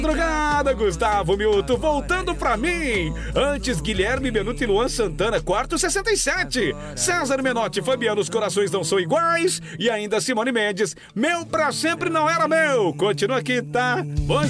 Madrugada, Gustavo Milton, voltando pra mim. Antes, Guilherme Benuto e Luan Santana, quarto 67. César Menotti, Fabiano, os corações não são iguais. E ainda Simone Mendes, meu pra sempre não era meu. Continua aqui, tá? Bom